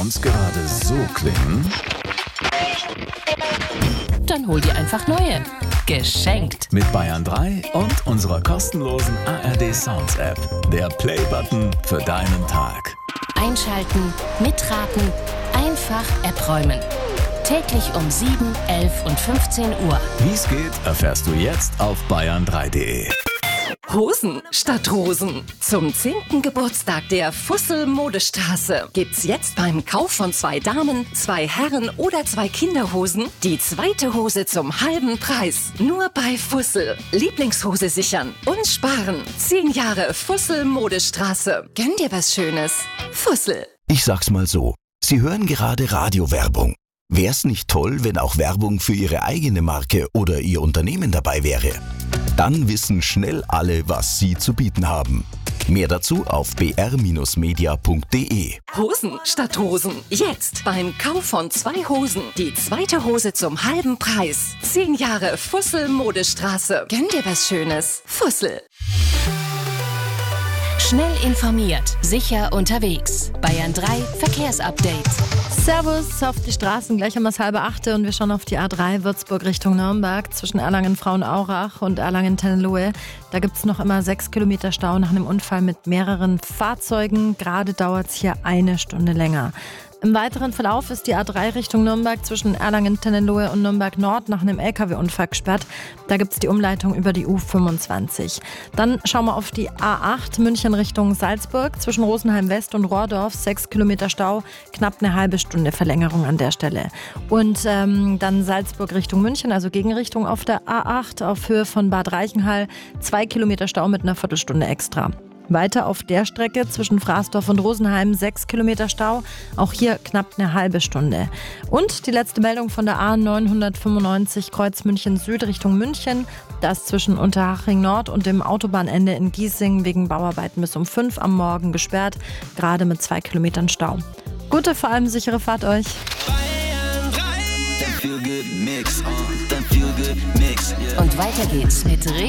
Sounds gerade so klingen? Dann hol dir einfach neue. Geschenkt! Mit Bayern 3 und unserer kostenlosen ARD Sounds App. Der Play-Button für deinen Tag. Einschalten, mitraten, einfach App räumen. Täglich um 7, 11 und 15 Uhr. Wie es geht, erfährst du jetzt auf bayern3.de. Hosen statt Rosen. Zum 10. Geburtstag der Fussel Modestraße gibt's jetzt beim Kauf von 2 Damen, 2 Herren oder 2 Kinderhosen die zweite Hose zum halben Preis. Nur bei Fussel. Lieblingshose sichern und sparen. 10 Jahre Fussel Modestraße. Gönn dir was Schönes. Fussel. Ich sag's mal so, Sie hören gerade Radiowerbung. Wär's nicht toll, wenn auch Werbung für Ihre eigene Marke oder Ihr Unternehmen dabei wäre? Dann wissen schnell alle, was Sie zu bieten haben. Mehr dazu auf br-media.de. Hosen statt Rosen. Jetzt beim Kauf von 2 Hosen die zweite Hose zum halben Preis. 10 Jahre Fussel Modestraße. Gönn dir was Schönes. Fussel. Schnell informiert, sicher unterwegs. Bayern 3 Verkehrsupdate. Servus, auf die Straßen gleich um 7:30 und wir schauen auf die A3 Würzburg Richtung Nürnberg zwischen Erlangen-Frauenaurach und Erlangen-Tennenlohe. Da gibt es noch immer 6 Kilometer Stau nach einem Unfall mit mehreren Fahrzeugen. Gerade dauert es hier 1 Stunde länger. Im weiteren Verlauf ist die A3 Richtung Nürnberg zwischen Erlangen-Tennenlohe und Nürnberg-Nord nach einem LKW-Unfall gesperrt. Da gibt es die Umleitung über die U25. Dann schauen wir auf die A8 München Richtung Salzburg zwischen Rosenheim-West und Rohrdorf. 6 Kilometer Stau, knapp eine halbe Stunde Verlängerung an der Stelle. Und dann Salzburg Richtung München, also Gegenrichtung auf der A8 auf Höhe von Bad Reichenhall. 2 Kilometer Stau mit einer Viertelstunde extra. Weiter auf der Strecke zwischen Fraßdorf und Rosenheim 6 Kilometer Stau, auch hier knapp eine halbe Stunde. Und die letzte Meldung von der A995 Kreuz München Süd Richtung München. Da ist zwischen Unterhaching Nord und dem Autobahnende in Giesing wegen Bauarbeiten bis um 5 am Morgen gesperrt, gerade mit 2 Kilometern Stau. Gute, vor allem sichere Fahrt euch. Und weiter geht's mit